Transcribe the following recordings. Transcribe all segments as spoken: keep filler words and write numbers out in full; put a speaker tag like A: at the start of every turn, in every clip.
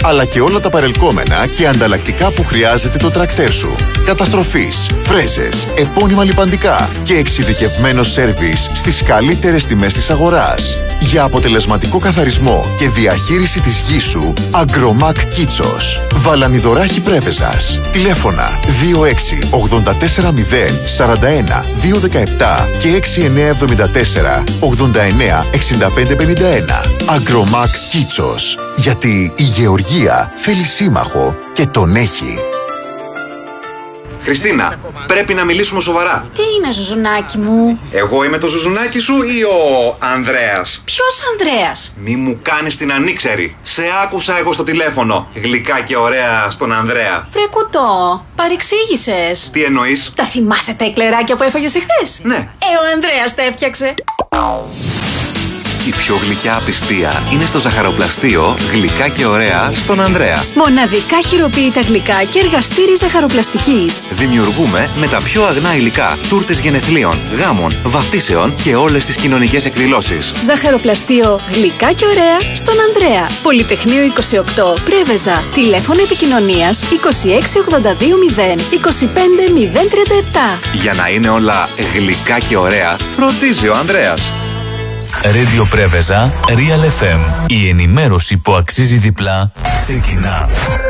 A: αλλά και όλα τα παρελκόμενα και ανταλλακτικά που χρειάζεται το τρακτέρ σου. Καταστροφής, φρέζες, επώνυμα λιπαντικά και εξειδικευμένο σέρβις στις καλύτερες τιμές της αγοράς. Για αποτελεσματικό καθαρισμό και διαχείριση της γης σου, Agromac Κίτσος. Βαλανιδωράχη Πρέβεζας. Τηλέφωνα δύο έξι ογδόντα τέσσερα μηδέν σαράντα ένα διακόσια δεκαεπτά και έξι εννιά εβδομήντα τέσσερα ογδόντα εννιά εξήντα πέντε πενήντα ένα. Agromac Κίτσος. Γιατί η γεωργία θέλει σύμμαχο και τον έχει.
B: Χριστίνα, πρέπει να μιλήσουμε σοβαρά.
C: Τι είναι, Ζουζουνάκι μου?
B: Εγώ είμαι το Ζουζουνάκι σου ή ο Ανδρέας?
C: Ποιος Ανδρέας?
B: Μη μου κάνεις την ανήξερη. Σε άκουσα εγώ στο τηλέφωνο. Γλυκά και ωραία στον Ανδρέα.
C: Βρε κουτό, παρεξήγησες.
B: Τι εννοείς?
C: Τα θυμάσαι τα εκλεράκια που έφαγες εχθές?
B: Ναι.
C: Ε, ο Ανδρέας τα έφτιαξε.
B: Η πιο γλυκιά απιστία είναι στο ζαχαροπλαστείο Γλυκά και ωραία στον Ανδρέα.
C: Μοναδικά χειροποίητα γλυκά και εργαστήρι ζαχαροπλαστικής.
B: Δημιουργούμε με τα πιο αγνά υλικά τούρτες γενεθλίων, γάμων, βαφτίσεων και όλες τις κοινωνικές εκδηλώσεις.
C: Ζαχαροπλαστείο Γλυκά και ωραία στον Ανδρέα. Πολυτεχνείο είκοσι οκτώ, Πρέβεζα. Τηλέφωνο επικοινωνίας είκοσι έξι ογδόντα δύο μηδέν είκοσι πέντε μηδέν τριάντα επτά.
B: Για να είναι όλα γλυκά και ωραία, φροντίζει ο Ανδρέας.
D: Radio Πρέβεζα, Real εφ εμ. Η ενημέρωση που αξίζει διπλά ξεκινά.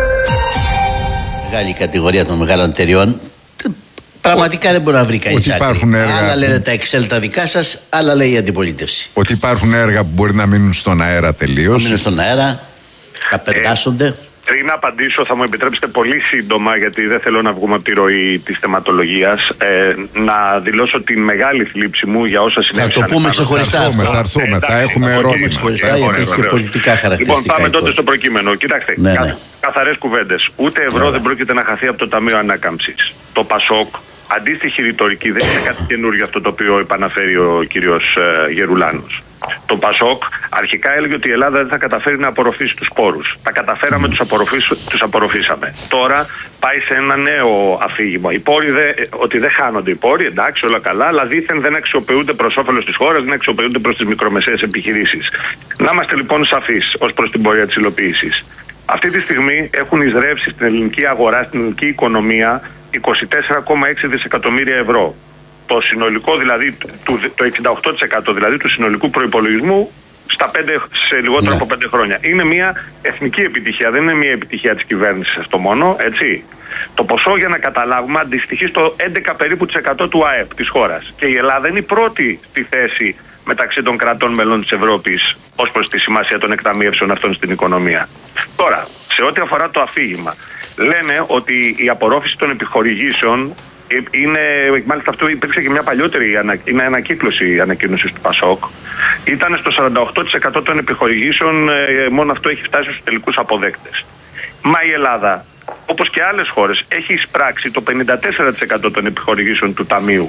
E: Μεγάλη κατηγορία των μεγάλων εταιριών. Πραγματικά δεν μπορεί να βρει κανείς άκρη. Άλλα λένε τα Excel τα δικά σας, άλλα λέει η αντιπολίτευση.
F: Ότι υπάρχουν έργα που μπορεί να μείνουν στον αέρα τελείως.
E: Να μείνουν στον αέρα, θα πετάσσονται.
G: Ε, πριν απαντήσω, θα μου επιτρέψετε πολύ σύντομα, γιατί δεν θέλω να βγούμε από τη ροή της θεματολογίας, ε, να δηλώσω την μεγάλη θλίψη μου για όσα συνέβησαν.
E: Θα το πούμε ξεχωριστά.
F: Θα έρθουμε, θα, έρθουμε, θα έχουμε ερώτημα.
E: Ξεχωριστά, γιατί έχει πολιτικά χαρακτηριστικά.
G: Λοιπόν, πάμε τότε στο προκείμενο. Κοιτάξτε,
E: ναι, ναι.
G: καθαρές κουβέντες. Ούτε ευρώ ναι. δεν πρόκειται να χαθεί από το Ταμείο Ανάκαμψης. Το ΠΑΣΟΚ, αντίστοιχη ρητορική, δεν είναι κάτι καινούργιο αυτό το οποίο επαναφέρει ο κύριος ε, Γερουλάνος. Το ΠΑΣΟΚ αρχικά έλεγε ότι η Ελλάδα δεν θα καταφέρει να απορροφήσει τους πόρους. Τα καταφέραμε, mm. τους, τους απορροφήσαμε. Τώρα πάει σε ένα νέο αφήγημα. Οι πόροι δε, ότι δεν χάνονται οι πόροι, εντάξει, όλα καλά, αλλά δήθεν δεν αξιοποιούνται προς όφελος της χώρας, δεν αξιοποιούνται προς τις μικρομεσαίες επιχειρήσεις. Να είμαστε λοιπόν σαφείς ως προς την πορεία της υλοποίησης. Αυτή τη στιγμή έχουν εισρεύσει στην ελληνική αγορά, στην ελληνική οικονομία, είκοσι τέσσερα κόμμα έξι δισεκατομμύρια ευρώ. Το συνολικό δηλαδή, το εξήντα οκτώ τοις εκατό δηλαδή του συνολικού προϋπολογισμού στα πέντε, σε λιγότερο ναι. από πέντε χρόνια. Είναι μια εθνική επιτυχία, δεν είναι μια επιτυχία της κυβέρνησης αυτό μόνο, έτσι. Το ποσό, για να καταλάβουμε, αντιστοιχεί στο έντεκα περίπου της εκατό του ΑΕΠ της χώρας. Και η Ελλάδα είναι η πρώτη στη θέση μεταξύ των κρατών μελών της Ευρώπης ως προς τη σημασία των εκταμιεύσεων αυτών στην οικονομία. Τώρα, σε ό,τι αφορά το αφήγημα, λένε ότι η απορρόφηση των επιχορηγήσεων είναι, μάλιστα αυτό υπήρξε και μια παλιότερη είναι ανακύκλωση ανακοίνωσης του ΠΑΣΟΚ, ήταν στο σαράντα οκτώ τοις εκατό των επιχορηγήσεων, μόνο αυτό έχει φτάσει στους τελικούς αποδέκτες. Μα η Ελλάδα, όπως και άλλες χώρες, έχει εισπράξει το πενήντα τέσσερα τοις εκατό των επιχορηγήσεων του Ταμείου.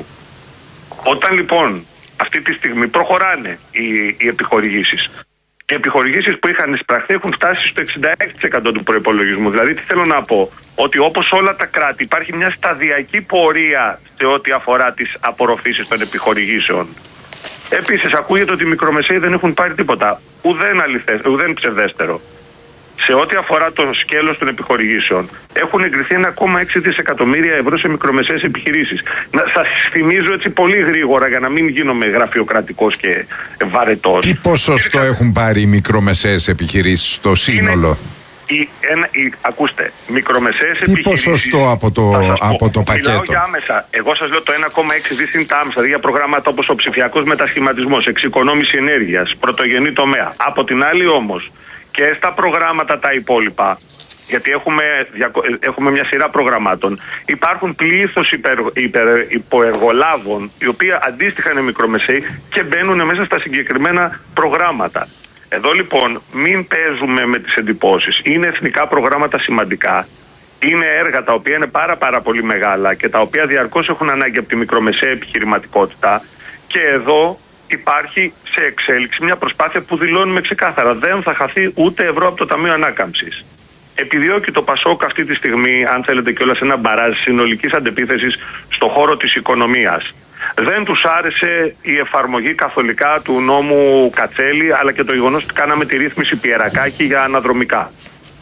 G: Όταν λοιπόν αυτή τη στιγμή προχωράνε οι, οι επιχορηγήσεις, οι επιχορηγήσεις που είχαν εισπραχθεί έχουν φτάσει στο εξήντα έξι τοις εκατό του προϋπολογισμού. Δηλαδή, τι θέλω να πω, ότι όπως όλα τα κράτη υπάρχει μια σταδιακή πορεία σε ό,τι αφορά τις απορροφήσεις των επιχορηγήσεων. Επίσης, ακούγεται ότι οι μικρομεσαίοι δεν έχουν πάρει τίποτα. Ουδέν, αληθές, ουδέν ψευδέστερο. Σε ό,τι αφορά το σκέλος των επιχορηγήσεων, έχουν εγκριθεί ένα κόμμα έξι δισεκατομμύρια ευρώ σε μικρομεσαίες επιχειρήσεις. Να σας θυμίζω έτσι πολύ γρήγορα, για να μην γίνομαι γραφειοκρατικός και βαρετός.
F: Τι ποσοστό είναι... έχουν πάρει οι μικρομεσαίες επιχειρήσεις στο σύνολο?
G: Η, ένα, η, ακούστε, μικρομεσαίες
F: επιχειρήσεις. Τι ποσοστό από το, από το πακέτο?
G: Μιλάω για άμεσα. Εγώ σας λέω το ένα κόμμα έξι δις είναι τα άμεσα, δηλαδή για προγράμματα όπως ο ψηφιακός μετασχηματισμός, εξοικονόμηση ενέργειας, πρωτογενή τομέα. Από την άλλη όμως, και στα προγράμματα τα υπόλοιπα, γιατί έχουμε, έχουμε μια σειρά προγραμμάτων, υπάρχουν πλήθος υπερ, υπερ, υποεργολάβων, οι οποίοι αντίστοιχα είναι μικρομεσαίοι και μπαίνουν μέσα στα συγκεκριμένα προγράμματα. Εδώ λοιπόν μην παίζουμε με τις εντυπώσεις. Είναι εθνικά προγράμματα σημαντικά. Είναι έργα τα οποία είναι πάρα πάρα πολύ μεγάλα και τα οποία διαρκώς έχουν ανάγκη από τη μικρομεσαία επιχειρηματικότητα. Και εδώ υπάρχει σε εξέλιξη μια προσπάθεια που δηλώνουμε ξεκάθαρα. Δεν θα χαθεί ούτε ευρώ από το Ταμείο Ανάκαμψης. Επιδιώκει το ΠΑΣΟΚ αυτή τη στιγμή, αν θέλετε κιόλας, ένα μπαράζ συνολικής αντεπίθεσης στον χώρο της οικονομίας. Δεν τους άρεσε η εφαρμογή καθολικά του νόμου Κατσέλη, αλλά και το γεγονός ότι κάναμε τη ρύθμιση Πιερακάκη για αναδρομικά.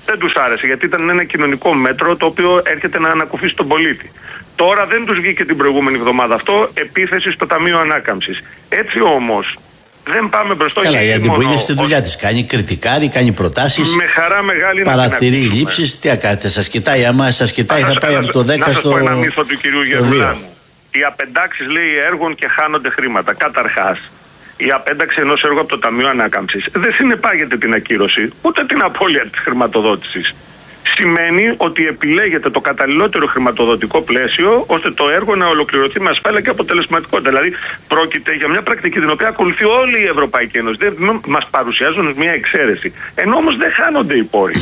G: Δεν τους άρεσε, γιατί ήταν ένα κοινωνικό μέτρο το οποίο έρχεται να ανακουφίσει τον πολίτη. Τώρα δεν τους βγήκε την προηγούμενη εβδομάδα αυτό, επίθεση στο Ταμείο Ανάκαμψης. Έτσι όμως δεν πάμε μπροστά.
E: Καλά, η αντιπολίτευση τη δουλειά της κάνει, κριτικάρει, κάνει προτάσεις.
G: Με χαρά μεγάλη να
E: παρατηρεί λήψεις. Τι ακάτε, σας κοιτάει, άμα σας κοιτάει θα, θα πάει από το δέκα στο.
G: Να σας πω ένα μύθο του κυρίου Γερουλάνου. Οι απεντάξεις, λέει, έργων και χάνονται χρήματα. Καταρχάς, η απένταξη ενός έργου από το Ταμείο Ανάκαμψης δεν συνεπάγεται την ακύρωση ούτε την απώλεια της χρηματοδότησης. Σημαίνει ότι επιλέγεται το καταλληλότερο χρηματοδοτικό πλαίσιο ώστε το έργο να ολοκληρωθεί με ασφάλεια και αποτελεσματικότητα. Δηλαδή, πρόκειται για μια πρακτική την οποία ακολουθεί όλη η Ευρωπαϊκή Ένωση. Δεν μας παρουσιάζουν μια εξαίρεση. Ενώ όμως δεν χάνονται οι πόροι.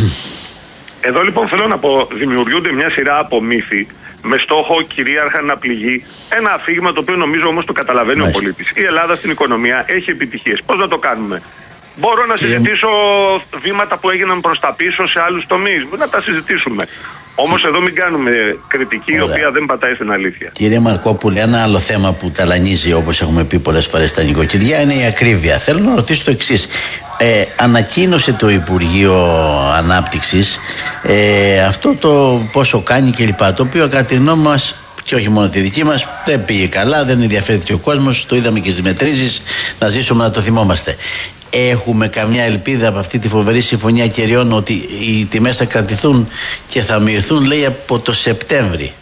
G: Εδώ λοιπόν θέλω να πω, δημιουργούνται μια σειρά από μύθοι με στόχο κυρίαρχα να πληγεί ένα αφήγημα το οποίο νομίζω όμως το καταλαβαίνει Μάλιστα. ο πολίτης. Η Ελλάδα στην οικονομία έχει επιτυχίες. Πώς να το κάνουμε? Μπορώ να Κύριε... συζητήσω βήματα που έγιναν προς τα πίσω σε άλλους τομείς. Να τα συζητήσουμε. Όμως εδώ μην κάνουμε κριτική Ωραία. η οποία δεν πατάει στην αλήθεια.
E: Κύριε Μαρκόπουλε, ένα άλλο θέμα που ταλανίζει, όπως έχουμε πει πολλές φορές στα νοικοκυριά, είναι η ακρίβεια. Θέλω να ρωτήσω το εξής. Ε, ανακοίνωσε το Υπουργείο Ανάπτυξης ε, αυτό το πόσο κάνει κλπ. Το οποίο κατά τη γνώμη μας, και όχι μόνο τη δική μας, δεν πήγε καλά, δεν ενδιαφέρθηκε ο κόσμος. Το είδαμε και στις μετρήσεις. Να ζήσουμε να το θυμόμαστε. Έχουμε καμιά ελπίδα από αυτή τη φοβερή συμφωνία κεριών ότι οι τιμές θα κρατηθούν και θα μειωθούν, λέει, από το Σεπτέμβρη?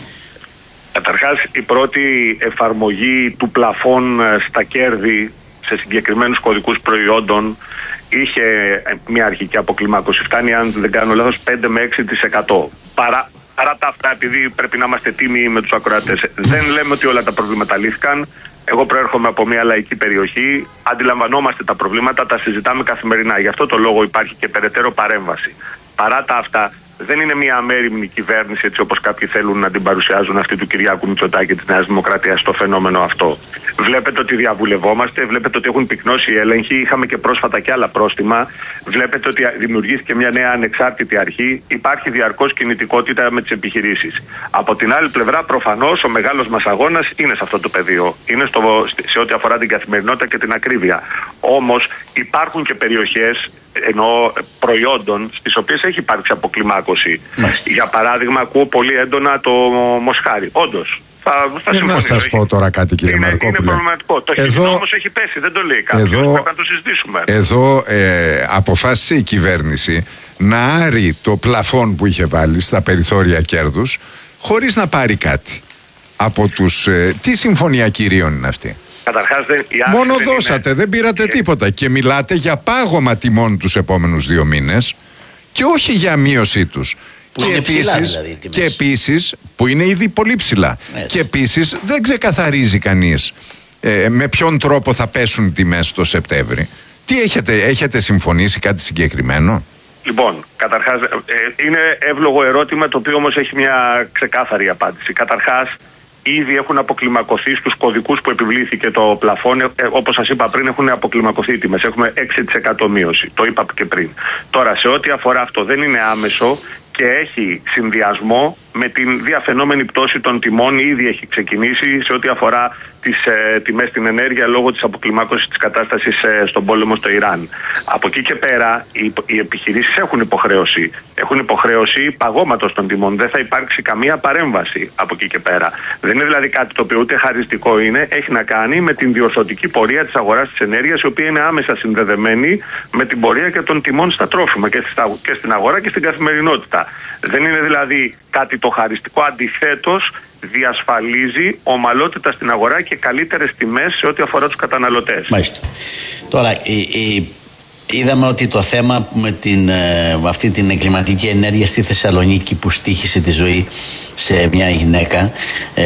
G: Καταρχάς, η πρώτη εφαρμογή του πλαφών στα κέρδη σε συγκεκριμένους κωδικούς προϊόντων είχε μια αρχική αποκλιμάκωση. Φτάνει, αν δεν κάνω λάθος, πέντε με έξι τοις εκατό. Παρά, παρά τα αυτά, επειδή πρέπει να είμαστε τίμοι με τους ακροατές, δεν λέμε ότι όλα τα προβλήματα λύθηκαν. Εγώ προέρχομαι από μια λαϊκή περιοχή, αντιλαμβανόμαστε τα προβλήματα, τα συζητάμε καθημερινά. Γι' αυτό το λόγο υπάρχει και περαιτέρω παρέμβαση. Παρά τα αυτά, δεν είναι μια αμέριμνη κυβέρνηση, έτσι όπως κάποιοι θέλουν να την παρουσιάζουν, αυτή του Κυριάκου Μητσοτάκη και της Νέας Δημοκρατίας, στο φαινόμενο αυτό. Βλέπετε ότι διαβουλευόμαστε, βλέπετε ότι έχουν πυκνώσει οι έλεγχοι, είχαμε και πρόσφατα και άλλα πρόστιμα. Βλέπετε ότι δημιουργήθηκε μια νέα ανεξάρτητη αρχή, υπάρχει διαρκώς κινητικότητα με τις επιχειρήσεις. Από την άλλη πλευρά, προφανώς, ο μεγάλος μας αγώνας είναι σε αυτό το πεδίο. Είναι στο, σε ό,τι αφορά την καθημερινότητα και την ακρίβεια. Όμως υπάρχουν και περιοχές, ενώ προϊόντων, στις οποίες έχει υπάρξει αποκλιμάκωση. Μάλιστα. Για παράδειγμα, ακούω πολύ έντονα το μοσχάρι. Όντως, θα, θα συμφωνήσω.
F: Να σας πω τώρα κάτι, κύριε
G: είναι,
F: Μαρκόπουλε.
G: Είναι προβληματικό. Το χειμώνα όμως έχει πέσει, δεν το λέει κάποιος. Εδώ, πρέπει να το συζητήσουμε.
F: Εδώ ε, αποφάσισε η κυβέρνηση να άρει το πλαφόν που είχε βάλει στα περιθώρια κέρδους, χωρίς να πάρει κάτι από τους... Ε, τι συμφωνία κυρίων είναι αυτή?
G: Καταρχάς, δεν,
F: μόνο
G: δεν
F: δώσατε,
G: είναι...
F: δεν πήρατε και... τίποτα. Και μιλάτε για πάγωμα τιμών τους επόμενους δύο μήνες και όχι για μείωσή τους.
E: Που και, επίσης, δηλαδή,
F: και επίσης, που είναι ήδη πολύ ψηλά. Έτσι. Και επίσης δεν ξεκαθαρίζει κανείς ε, με ποιον τρόπο θα πέσουν οι τιμές το Σεπτέμβρη. Τι έχετε, έχετε συμφωνήσει κάτι συγκεκριμένο?
G: Λοιπόν, καταρχάς, ε, είναι εύλογο ερώτημα, το οποίο όμως έχει μια ξεκάθαρη απάντηση. Καταρχάς, ήδη έχουν αποκλιμακωθεί στους κωδικούς που επιβλήθηκε το πλαφόν. Ε, όπως σας είπα πριν, έχουν αποκλιμακωθεί οι τιμές. Έχουμε έξι τοις εκατό μείωση. Το είπα και πριν. Τώρα, σε ό,τι αφορά αυτό, δεν είναι άμεσο και έχει συνδυασμό με την διαφαινόμενη πτώση των τιμών. Ήδη έχει ξεκινήσει σε ό,τι αφορά τις ε, τιμές στην ενέργεια λόγω της αποκλιμάκωσης της κατάστασης ε, στον πόλεμο στο Ιράν. Από εκεί και πέρα οι, οι επιχειρήσεις έχουν υποχρέωση. Έχουν υποχρέωση παγώματος των τιμών. Δεν θα υπάρξει καμία παρέμβαση από εκεί και πέρα. Δεν είναι δηλαδή κάτι το οποίο ούτε χαριστικό είναι. Έχει να κάνει με την διορθωτική πορεία της αγοράς της ενέργειας, η οποία είναι άμεσα συνδεδεμένη με την πορεία και των τιμών στα τρόφιμα και, στα, και στην αγορά και στην καθημερινότητα. Δεν είναι δηλαδή κάτι το χαριστικό. Αντιθέτως, διασφαλίζει ομαλότητα στην αγορά και καλύτερες τιμές σε ό,τι αφορά τους καταναλωτές.
E: Μάλιστα. Τώρα, η, η, είδαμε ότι το θέμα με, την, με αυτή την εγκληματική ενέργεια στη Θεσσαλονίκη που στοίχησε τη ζωή σε μια γυναίκα ε,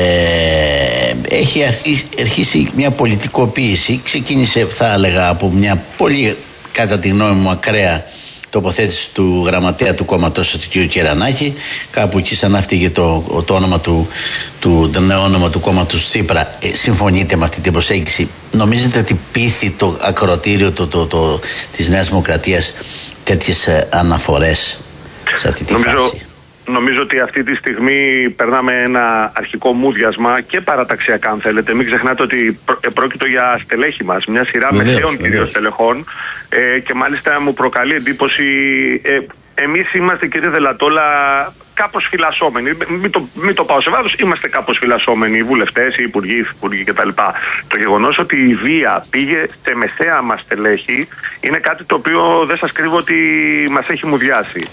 E: έχει αρχίσει, αρχίσει μια πολιτικοποίηση. Ξεκίνησε, θα έλεγα, από μια πολύ, κατά τη γνώμη μου, ακραία τοποθέτηση του γραμματέα του κόμματος του κ. Κερανάκη. Κάπου εκεί σανάφτηκε το, το όνομα του, του, το νέο όνομα του κόμματος Τσίπρα. Ε, συμφωνείτε με αυτή την προσέγγιση? Νομίζετε ότι πείθει το ακροατήριο το, το, το, της Νέας Δημοκρατίας τέτοιες ε, αναφορές σε αυτή τη
G: νομίζω,
E: φάση?
G: Νομίζω ότι αυτή τη στιγμή περνάμε ένα αρχικό μούδιασμα και παραταξιακά, αν θέλετε. Μην ξεχνάτε ότι πρόκειται για στελέχη μας, μια σειρά μεσαίων κυρίως στελεχών, ε, και μάλιστα μου προκαλεί εντύπωση, ε, εμείς είμαστε, κύριε Δελατόλα, κάπως φυλασσόμενοι. Μην το, μην το πάω σε βάθος, είμαστε κάπως φυλασσόμενοι, οι βουλευτές, οι υπουργοί, οι υφυπουργοί κτλ. Το γεγονός ότι η βία πήγε σε μεσαία μας στελέχη είναι κάτι το οποίο δεν σας κρύβω ότι μας έχει μουδιάσει.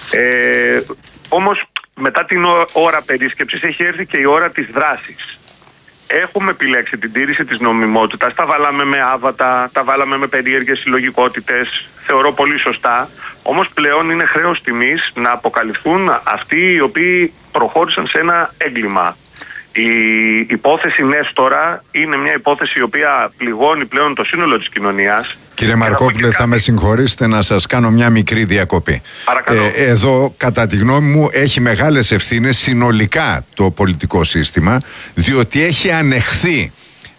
G: Ε, όμως μετά την ώρα περίσκεψης έχει έρθει και η ώρα της δράσης. Έχουμε επιλέξει την τήρηση της νομιμότητας, τα βάλαμε με άβατα, τα βάλαμε με περίεργες συλλογικότητες, θεωρώ πολύ σωστά, όμως πλέον είναι χρέος τιμής να αποκαλυφθούν αυτοί οι οποίοι προχώρησαν σε ένα έγκλημα. Η υπόθεση Νέστορα είναι μια υπόθεση η οποία πληγώνει πλέον το σύνολο της κοινωνίας.
F: Κύριε Μαρκόπουλε, θα με συγχωρήσετε να σας κάνω μια μικρή διακοπή. Ε, εδώ, κατά τη γνώμη μου, έχει μεγάλες ευθύνες συνολικά το πολιτικό σύστημα, διότι έχει ανεχθεί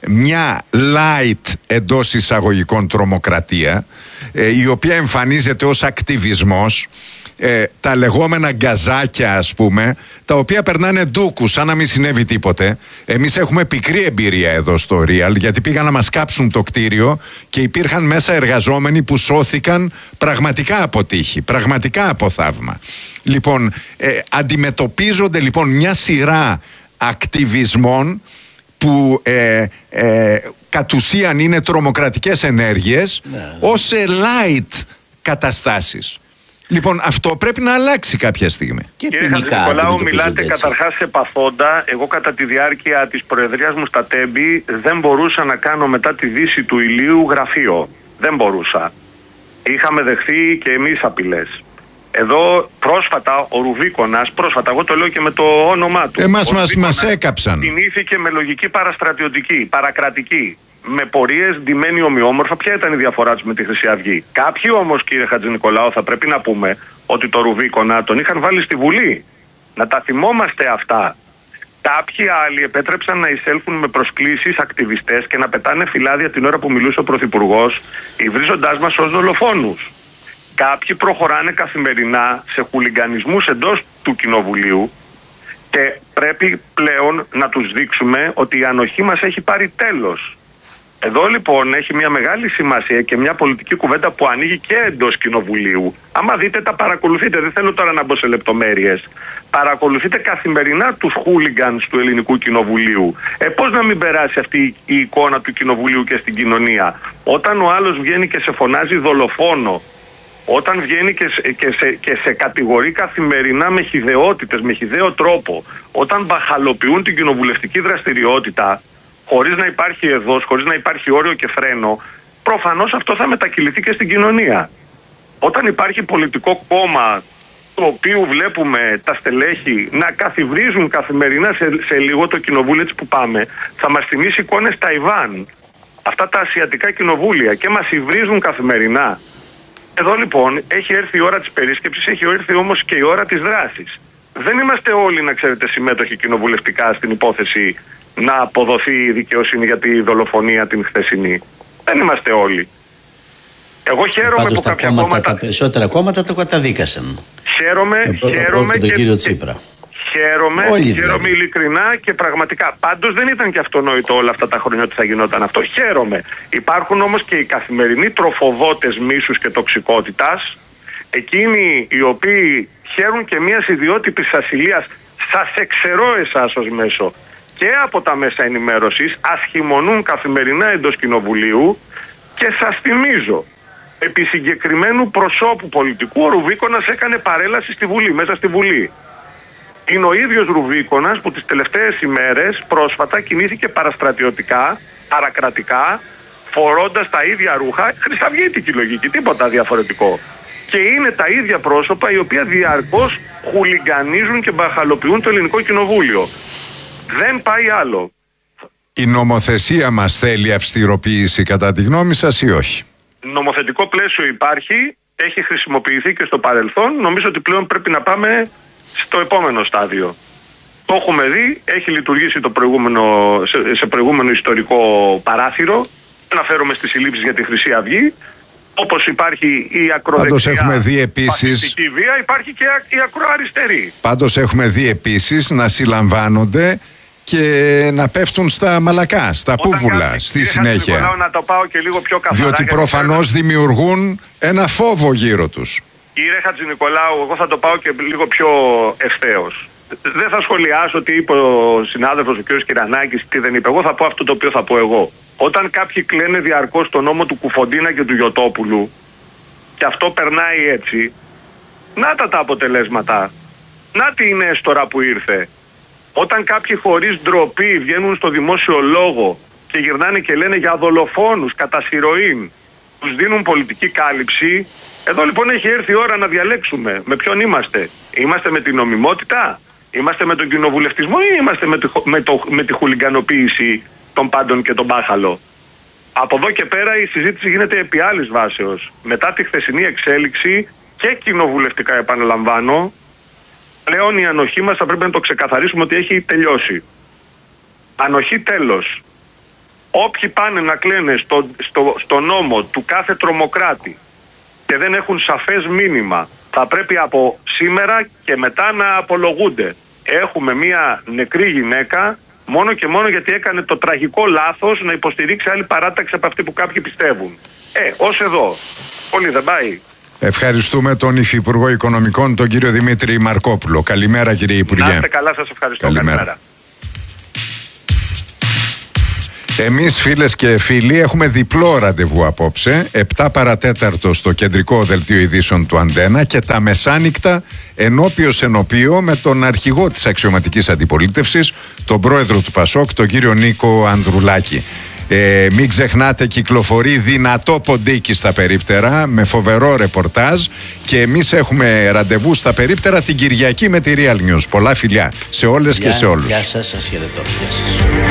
F: μια light εντός εισαγωγικών τρομοκρατία, ε, η οποία εμφανίζεται ως ακτιβισμός, ε, τα λεγόμενα γκαζάκια, ας πούμε, τα οποία περνάνε ντούκου σαν να μην συνέβη τίποτε. Εμείς έχουμε πικρή εμπειρία εδώ στο Real, γιατί πήγαν να μας κάψουν το κτίριο και υπήρχαν μέσα εργαζόμενοι που σώθηκαν πραγματικά από τύχη, πραγματικά από θαύμα. Λοιπόν, ε, αντιμετωπίζονται λοιπόν μια σειρά ακτιβισμών που ε, ε, κατ' ουσίαν είναι τρομοκρατικές ενέργειες, ναι, ως light καταστάσεις. Λοιπόν, αυτό πρέπει να αλλάξει κάποια στιγμή.
G: Και κύριε Χατζηνικολάου, μιλάτε καταρχάς σε παθόντα. Εγώ κατά τη διάρκεια της προεδρίας μου στα Τέμπη δεν μπορούσα να κάνω μετά τη δύση του ηλίου γραφείο. Δεν μπορούσα. Είχαμε δεχθεί και εμείς απειλές. Εδώ πρόσφατα ο Ρουβίκονας, πρόσφατα, εγώ το λέω και με το όνομά του.
F: Εμάς μας, μας έκαψαν.
G: Κινήθηκε με λογική παραστρατιωτική, παρακρατική. Με πορείες ντυμένοι ομοιόμορφα. Ποια ήταν η διαφορά τους με τη Χρυσή Αυγή? Κάποιοι όμως, κύριε Χατζηνικολάου, θα πρέπει να πούμε ότι το Ρουβίκονα τον είχαν βάλει στη Βουλή. Να τα θυμόμαστε αυτά. Κάποιοι άλλοι επέτρεψαν να εισέλθουν με προσκλήσεις ακτιβιστές και να πετάνε φυλάδια την ώρα που μιλούσε ο Πρωθυπουργός, υβρίζοντάς μας ως δολοφόνους. Κάποιοι προχωράνε καθημερινά σε χουλιγκανισμούς εντός του Κοινοβουλίου και πρέπει πλέον να τους δείξουμε ότι η ανοχή μας έχει πάρει τέλος. Εδώ λοιπόν έχει μια μεγάλη σημασία και μια πολιτική κουβέντα που ανοίγει και εντός Κοινοβουλίου. Άμα δείτε, τα παρακολουθείτε, δεν θέλω τώρα να μπω σε λεπτομέρειες. Παρακολουθείτε καθημερινά τους χούλιγκανς του Ελληνικού Κοινοβουλίου. Ε, πώς να μην περάσει αυτή η εικόνα του Κοινοβουλίου και στην κοινωνία? Όταν ο άλλος βγαίνει και σε φωνάζει δολοφόνο, όταν βγαίνει και σε, και, σε, και σε κατηγορεί καθημερινά με χυδαιότητες, με χυδαίο τρόπο, όταν μπαχαλοποιούν την κοινοβουλευτική δραστηριότητα, χωρίς να υπάρχει εδώς, χωρίς να υπάρχει όριο και φρένο, προφανώς αυτό θα μετακυληθεί και στην κοινωνία. Όταν υπάρχει πολιτικό κόμμα, το οποίο βλέπουμε τα στελέχη να καθιβρίζουν καθημερινά σε, σε λίγο το κοινοβούλιο έτσι που πάμε, θα μας θυμίσει εικόνες Ταϊβάν. Αυτά τα ασιατικά κοινοβούλια και μας υβρίζουν καθημερινά. Εδώ λοιπόν έχει έρθει η ώρα της περίσκεψης, έχει έρθει όμως και η ώρα της δράσης. Δεν είμαστε όλοι, να ξέρετε, συμμέτοχοι κοινοβουλευτικά στην υπόθεση να αποδοθεί η δικαιοσύνη για τη δολοφονία την χθεσινή. Δεν είμαστε όλοι. Εγώ χαίρομαι
E: Πάντως
G: που
E: τα
G: κάποια
E: κόμματα,
G: κόμματα...
E: τα περισσότερα κόμματα το καταδίκασαν.
G: Χαίρομαι,
E: ε,
G: χαίρομαι
E: τον
G: και...
E: κύριο Τσίπρα.
G: Χαίρομαι,
E: Όλοι
G: χαίρομαι
E: δηλαδή.
G: ειλικρινά και πραγματικά. Πάντως δεν ήταν και αυτονόητο όλα αυτά τα χρόνια ότι θα γινόταν αυτό. Χαίρομαι. Υπάρχουν όμως και οι καθημερινοί τροφοδότες μίσους και τοξικότητας, εκείνοι οι οποίοι χαίρουν και μιας ιδιότυπης ασυλίας. Σας εξαιρώ εσάς ως μέσο και από τα μέσα ενημέρωσης, ασχημονούν καθημερινά εντός Κοινοβουλίου και σας θυμίζω, επί συγκεκριμένου προσώπου πολιτικού, ο Ρουβίκονας έκανε παρέλαση στη Βουλή, μέσα στη Βουλή. Είναι ο ίδιος Ρουβίκονας που τις τελευταίες ημέρες πρόσφατα κινήθηκε παραστρατιωτικά, παρακρατικά, φορώντας τα ίδια ρούχα, χρυσαυγήτικη λογική, τίποτα διαφορετικό. Και είναι τα ίδια πρόσωπα οι οποία διαρκώς χουλιγκανίζουν και μπαχαλοποιούν το Ελληνικό Κοινοβούλιο. Δεν πάει άλλο.
F: Η νομοθεσία μας θέλει αυστηροποίηση κατά τη γνώμη σας ή όχι?
G: Νομοθετικό πλαίσιο υπάρχει, έχει χρησιμοποιηθεί και στο παρελθόν. Νομίζω ότι πλέον πρέπει να πάμε στο επόμενο στάδιο. Το έχουμε δει, έχει λειτουργήσει το προηγούμενο, σε, σε προηγούμενο ιστορικό παράθυρο. Αναφέρομαι στις συλλήψεις για τη Χρυσή Αυγή. Όπως υπάρχει η ακροδεξιά
F: έχουμε δει επίσης,
G: βία, υπάρχει και η ακροαριστερή.
F: Πάντως έχουμε δει επίσης να συλλαμβάνονται και να πέφτουν στα μαλακά, στα
G: Όταν
F: πούβουλα,
G: κάνει,
F: στη συνέχεια.
G: Να το πάω και λίγο πιο καθαρά,
F: διότι προφανώς δημιουργούν ένα φόβο γύρω τους.
G: Κύριε Χατζηνικολάου, εγώ θα το πάω και λίγο πιο ευθέως. Δεν θα σχολιάσω τι είπε ο συνάδελφος ο κ. Κυρανάκης, τι δεν είπε. Εγώ θα πω αυτό το οποίο θα πω εγώ. Όταν κάποιοι κλαίνε διαρκώς τον νόμο του Κουφοντίνα και του Γιωτόπουλου, και αυτό περνάει έτσι, να τα τα αποτελέσματα. Να τι είναι τώρα που ήρθε. Όταν κάποιοι χωρίς ντροπή βγαίνουν στο δημόσιο λόγο και γυρνάνε και λένε για δολοφόνους κατά συρροήν, τους δίνουν πολιτική κάλυψη. Εδώ λοιπόν έχει έρθει η ώρα να διαλέξουμε με ποιον είμαστε. Είμαστε με την νομιμότητα, είμαστε με τον κοινοβουλευτισμό ή είμαστε με τη, με το, με τη χουλιγκανοποίηση των πάντων και τον μπάχαλο. Από εδώ και πέρα η συζήτηση γίνεται επί άλλης βάσεως. Μετά τη χθεσινή εξέλιξη και κοινοβουλευτικά επαναλαμβάνω, πλέον η ανοχή μας θα πρέπει να το ξεκαθαρίσουμε ότι έχει τελειώσει. Ανοχή τέλος. Όποιοι πάνε να κλαίνε στο, στο, στο νόμο του κάθε τρομοκράτη και δεν έχουν σαφές μήνυμα, θα πρέπει από σήμερα και μετά να απολογούνται. Έχουμε μία νεκρή γυναίκα μόνο και μόνο γιατί έκανε το τραγικό λάθος να υποστηρίξει άλλη παράταξη από αυτή που κάποιοι πιστεύουν. Ε, ως εδώ. Πολύ δεν πάει.
F: Ευχαριστούμε τον Υφυπουργό Οικονομικών, τον κύριο Δημήτρη Μαρκόπουλο. Καλημέρα, κύριε Υπουργέ.
G: Να είστε καλά, σας ευχαριστώ.
F: Καλημέρα.
G: Καλημέρα.
F: Εμείς, φίλες και φίλοι, έχουμε διπλό ραντεβού απόψε, επτά παρατέταρτο στο κεντρικό δελτίο ειδήσεων του Αντένα και τα μεσάνυχτα ενώπιος ενωπίο με τον αρχηγό της αξιωματικής αντιπολίτευσης, τον πρόεδρο του Πασόκ, τον κύριο Νίκο Ανδρουλάκη. Ε, μην ξεχνάτε, κυκλοφορεί δυνατό ποντίκι στα περίπτερα με φοβερό ρεπορτάζ και εμείς έχουμε ραντεβού στα περίπτερα την Κυριακή με τη Real News. Πολλά φιλιά σε όλες
E: Γεια,
F: και σε όλους.
E: Γεια σας, σας χαιρετώ. Γεια σας.